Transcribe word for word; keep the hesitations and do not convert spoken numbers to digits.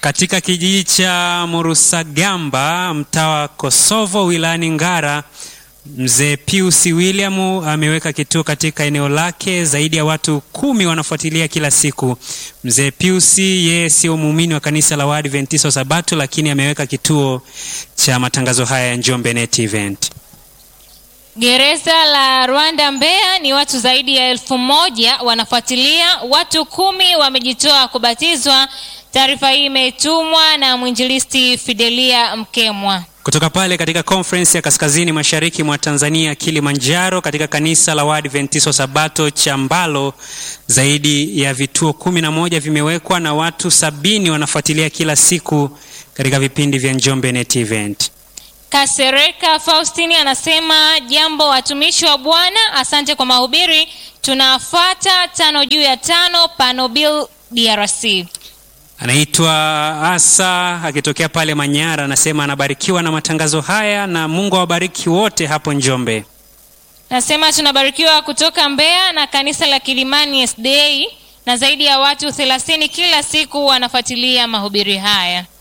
Katika kijiji cha Murusagamba, mtaa wa Kosovo, wilayani Ngara, Mzee Pius William ameweka kituo katika eneo lake. Zaidi ya watu kumi wanafuatilia kila siku. Mzee Pius yeye sio muumini wa kanisa la Waadventista wa Sabato, lakini ameweka kituo cha matangazo haya ya Njombe Net Event. Gereza la Rwanda Mbeya ni watu zaidi ya elfu moja wanafuatilia, watu kumi wamejitoa kubatizwa. Taarifa hii imetumwa na mwinjilisti Fidelia Mkemwa. Kutoka pale katika conference ya kaskazini mashariki mwa Tanzania, Kilimanjaro, katika kanisa la Waadventista wa Sabato Chambalo, zaidi ya vituo kumi na moja vimewekwa na watu sabini wanafuatilia kila siku katika vipindi vya Njombe Net Event. Kasereka Faustini anasema, jambo watumishi wa Bwana, asante kwa mahubiri, tunafuata tano juu ya tano Panobil D R C. Anaitwa Asa akitokea pale Manyara, anasema anabarikiwa na matangazo haya na Mungu awabariki wote hapo Njombe. Nasema tunabarikiwa kutoka Mbeya na kanisa la Kilimani S D A, na zaidi ya watu thelathini kila siku wanafuatilia mahubiri haya.